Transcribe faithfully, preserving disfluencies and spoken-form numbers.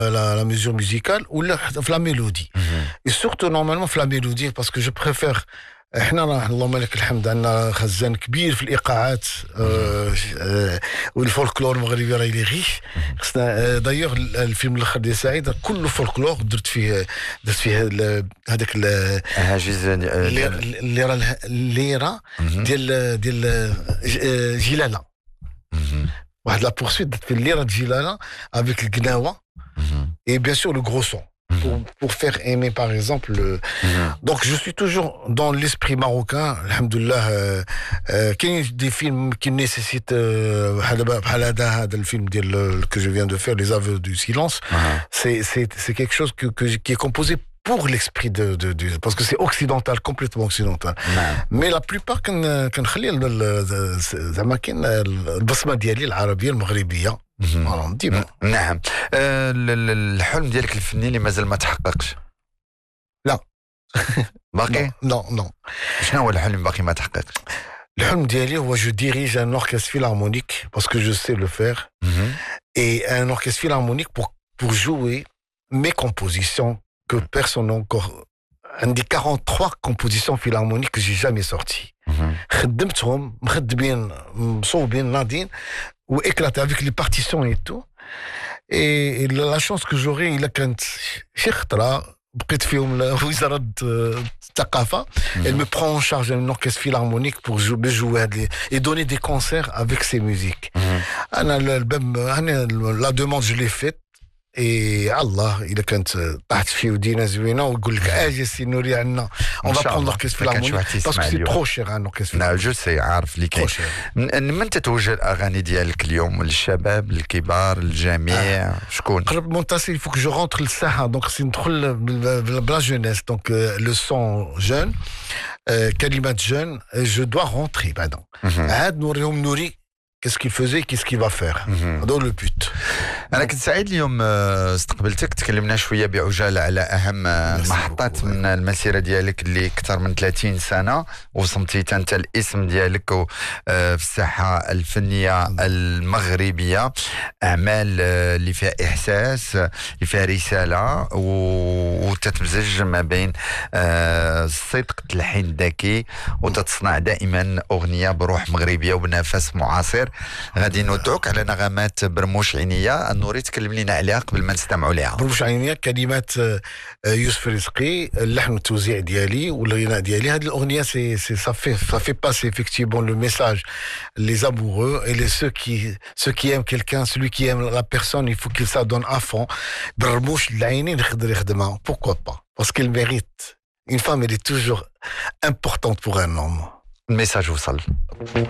la, la mesure musicale ou la, la mélodie. Mm-hmm. Et surtout normalement la mélodie parce que je préfère احنا اللهم لك الحمد عندنا خزان كبير في الايقاعات آه آه والفولكلور المغربي راه لي غيش خصنا دايوغ الفيلم الاخر ديال سعيد كله فولكلور درت فيه درت فيه هذاك هاجز الليره الليره ديال ديال جلاله واحد لا بورسويت درت في الليره ديال جلاله افيك القناوه et bien sûr le gros son. Pour, pour faire aimer par exemple le... mmh. Donc je suis toujours dans l'esprit marocain alhamdoulilah euh, euh, qu'il y a des films qui nécessitent euh, le film que je viens de faire Les Aveux du Silence mmh. c'est, c'est, c'est quelque chose que, que, qui est composé pour l'esprit de, de, de parce que c'est occidental complètement occidental mmh. mais la plupart كان كنخلي زعما كاين البصمه ديالي العربيه المغربيه ديما. نعم. الحلم ديالك الفني اللي مازال ما تحققش؟ لا. باقي؟ نو نو. شنو هو الحلم اللي باقي ما تحققش؟ الحلم ديالي هو جو ديريج ان orchestre philharmonique parce que je sais le faire et un orchestre philharmonique pour pour jouer mes compositions que personne n'a encore عندي quarante-trois compositions philharmoniques que j'ai jamais sorties. خدمتهم مخدمين مصوبين ناضين ou éclaté avec les partitions et tout. Et, et la chance que j'aurais, il a كانت شي خطرة بقيت فيهم وزارة الثقافة. Elle me prend en charge un orchestre philharmonique pour jouer, jouer et donner des concerts avec ses musiques. أنا la demande je l'ai faite. Et Allah, il a quand طاحت في ودينا زوينه ويقول لك اجي سي نوري عندنا on va prendre l'orchestre philharmonique parce que c'est trop cher un orchestre. لا جو سي عارف اللي كاين. من تتوجه الاغاني ديالك اليوم للشباب للكبار للجميع شكون؟ قرب منتصف il faut que je rentre للساحه دونك سي ندخل بلا جونيس دونك لو سون جون كلمات جون je dois rentrer بعدا عاد نوريهم نوري qu'est-ce qu'il faisait qu'est-ce qu'il va faire هذا le but. انا كنت سعيد اليوم استقبلتك تكلمنا شويه بعجاله على اهم محطات من المسيره ديالك اللي اكثر من ثلاثين سنه وصمتي انت الاسم ديالك في الساحه الفنيه المغربيه اعمال اللي فيها احساس اللي فيها رساله وتتمزج ما بين الصدق التلحين الذكي وتتصنع دائما اغنيه بروح مغربيه وبنفس معاصر. غادي نودعوك على نغمات برموش عينيه نوري تكلم لنا عليها قبل ما نستمعوا لها. برموش عينيه كلمات يوسف رزقي اللحن والتوزيع ديالي والغناء ديالي. هذه الاغنيه سي سي ça fait ça fait passer effectivement le message les amoureux et les ceux qui ceux qui aiment quelqu'un celui qui aime la personne il faut qu'il s'adonne à fond. برموش العينين يقدر يخدمها pourquoi pas parce qu'il mérite. Une femme elle est toujours importante pour un homme. الميساج وصل.